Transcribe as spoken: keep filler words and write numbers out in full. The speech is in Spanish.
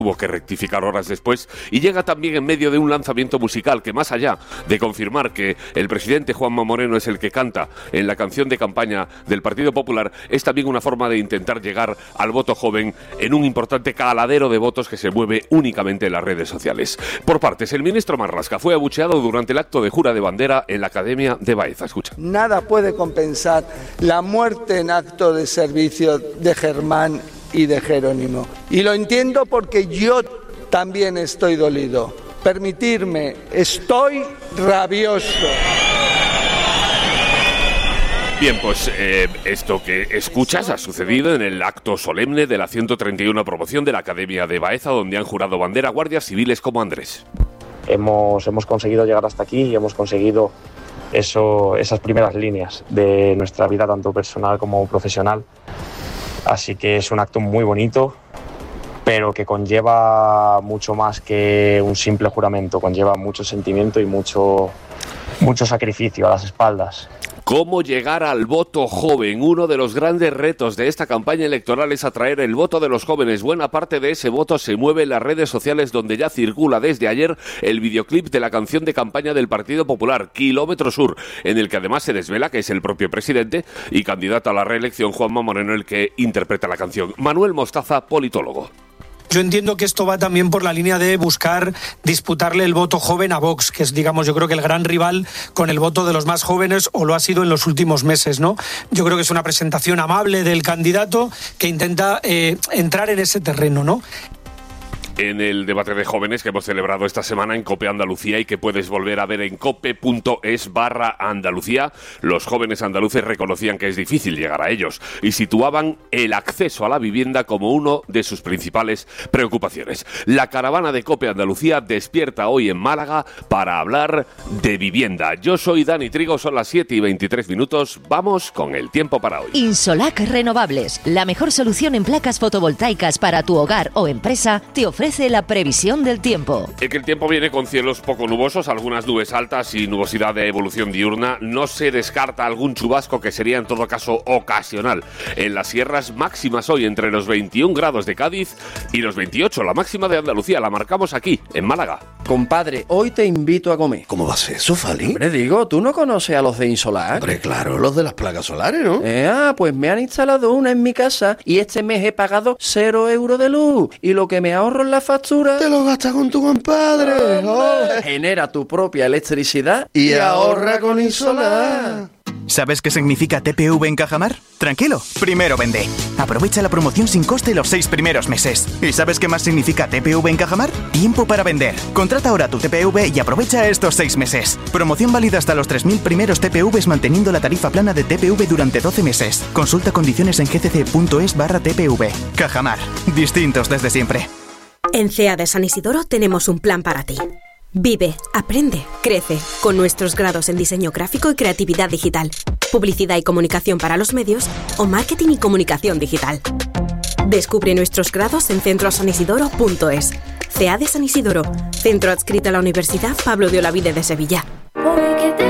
Hubo que rectificar horas después y llega también en medio de un lanzamiento musical que, más allá de confirmar que el presidente Juanma Moreno es el que canta en la canción de campaña del Partido Popular, es también una forma de intentar llegar al voto joven en un importante caladero de votos que se mueve únicamente en las redes sociales. Por partes, el ministro Marlaska fue abucheado durante el acto de jura de bandera en la Academia de Baeza. Escucha. Nada puede compensar la muerte en acto de servicio de Germán y de Jerónimo. Y lo entiendo porque yo también estoy dolido. Permitirme, estoy rabioso. Bien, pues eh, esto que escuchas ha sucedido en el acto solemne de la ciento treinta y una promoción de la Academia de Baeza, donde han jurado bandera guardias civiles como Andrés. Hemos, hemos conseguido llegar hasta aquí y hemos conseguido eso, esas primeras líneas de nuestra vida, tanto personal como profesional. Así que es un acto muy bonito, pero que conlleva mucho más que un simple juramento, conlleva mucho sentimiento y mucho, mucho sacrificio a las espaldas. ¿Cómo llegar al voto joven? Uno de los grandes retos de esta campaña electoral es atraer el voto de los jóvenes. Buena parte de ese voto se mueve en las redes sociales, donde ya circula desde ayer el videoclip de la canción de campaña del Partido Popular, Kilómetro Sur, en el que además se desvela que es el propio presidente y candidato a la reelección, Juanma Moreno, el que interpreta la canción. Manuel Mostaza, politólogo. Yo entiendo que esto va también por la línea de buscar disputarle el voto joven a Vox, que es, digamos, yo creo que el gran rival con el voto de los más jóvenes, o lo ha sido en los últimos meses, ¿no? Yo creo que es una presentación amable del candidato que intenta eh, entrar en ese terreno, ¿no? En el debate de jóvenes que hemos celebrado esta semana en COPE Andalucía y que puedes volver a ver en cope.es barra Andalucía, los jóvenes andaluces reconocían que es difícil llegar a ellos y situaban el acceso a la vivienda como uno de sus principales preocupaciones. La caravana de COPE Andalucía despierta hoy en Málaga para hablar de vivienda. Yo soy Dani Trigo, son las siete y veintitrés minutos. Vamos con el tiempo para hoy. Insolac Renovables, la mejor solución en placas fotovoltaicas para tu hogar o empresa, te ofrece la previsión del tiempo. Es que el tiempo viene con cielos poco nubosos, algunas nubes altas y nubosidad de evolución diurna. No se descarta algún chubasco, que sería en todo caso ocasional. En las sierras, máximas hoy entre los veintiún grados de Cádiz y los veintiocho. La máxima de Andalucía la marcamos aquí, en Málaga. Compadre, hoy te invito a comer. ¿Cómo va a ser eso, Fali? Hombre, digo, ¿tú no conoces a los de Insolac? Hombre, claro, los de las placas solares, ¿no? Eh, ah, pues me han instalado una en mi casa y este mes he pagado cero euros de luz. Y lo que me ahorro en la factura... Te lo gastas con tu compadre. Oh, genera tu propia electricidad y, y ahorra con Insolac. ¿Sabes qué significa T P V en Cajamar? Tranquilo, primero vende. Aprovecha la promoción sin coste los seis primeros meses. ¿Y sabes qué más significa T P V en Cajamar? Tiempo para vender. Contrata ahora tu T P V y aprovecha estos seis meses. Promoción válida hasta los tres mil primeros T P Vs manteniendo la tarifa plana de T P V durante doce meses. Consulta condiciones en gcc.es barra T P V. Cajamar. Distintos desde siempre. En C E A de San Isidoro tenemos un plan para ti. Vive, aprende, crece, con nuestros grados en diseño gráfico y creatividad digital, publicidad y comunicación para los medios o marketing y comunicación digital. Descubre nuestros grados en centro san isidoro punto es. C E A de San Isidoro, centro adscrito a la Universidad Pablo de Olavide de Sevilla.